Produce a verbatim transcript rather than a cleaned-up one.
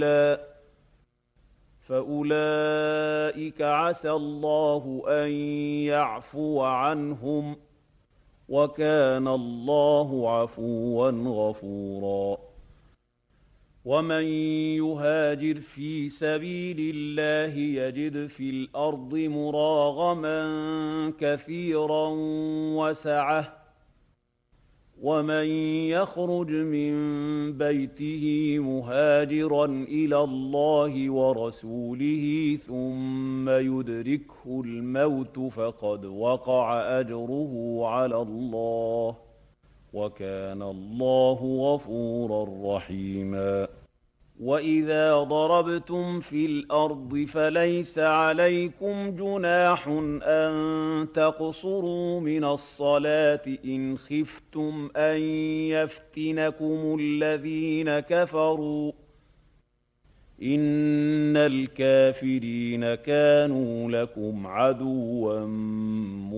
فأولئك عسى الله أن يعفو عنهم، وكان الله عفوا غفورا. ومن يهاجر في سبيل الله يجد في الأرض مراغما كثيرا وسعة، ومن يخرج من بيته مهاجرا إلى الله ورسوله ثم يدركه الموت فقد وقع أجره على الله، وكان الله غفورا رحيما. وإذا ضربتم في الأرض فليس عليكم جناح أن تقصروا من الصلاة إن خفتم أن يفتنكم الذين كفروا، إن الكافرين كانوا لكم عدوا